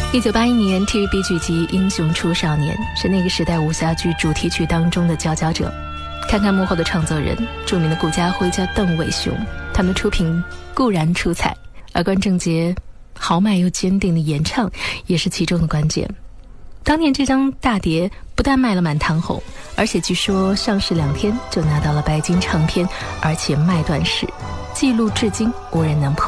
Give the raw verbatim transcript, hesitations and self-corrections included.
一九八一年 T V B 剧集《英雄出少年》是那个时代武侠剧主题曲当中的佼佼者。看看幕后的创作人，著名的顾嘉辉加邓伟雄，他们的出品固然出彩，而关正杰豪迈又坚定的演唱也是其中的关键。当年这张大碟不但卖了满堂红，而且据说上市两天就拿到了白金唱片，而且卖断式，记录至今无人能破。